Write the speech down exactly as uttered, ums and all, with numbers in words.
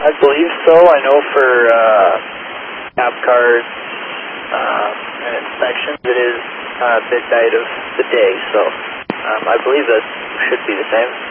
I believe so. I know for uh, cab cars uh, and inspections, it is uh, midnight of the day, so um, I believe that should be the same.